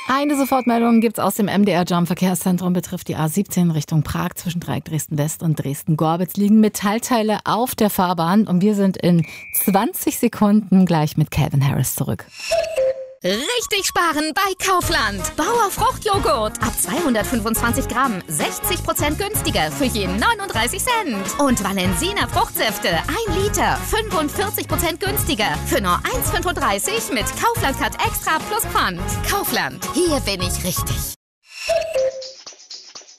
Eine Sofortmeldung gibt's aus dem MDR-Jam-Verkehrszentrum, betrifft die A17 Richtung Prag. Zwischen Dreieck Dresden-West und Dresden-Gorbitz liegen Metallteile auf der Fahrbahn. Und wir sind in 20 Sekunden gleich mit Calvin Harris zurück. Richtig sparen bei Kaufland. Bauer Fruchtjoghurt ab 225 Gramm, 60% günstiger für je 39 Cent. Und Valensina Fruchtsäfte 1 Liter, 45% günstiger für nur 1,35 mit Kaufland Cut Extra plus Pfand. Kaufland, hier bin ich richtig.